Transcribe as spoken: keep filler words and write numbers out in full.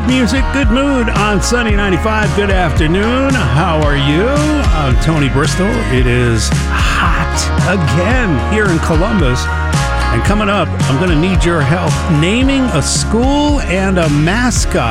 Good music, good mood on Sunny ninety-five. Good afternoon. How are you? I'm Tony Bristol. It is hot again here in Columbus. And coming up, I'm going to need your help naming a school and a mascot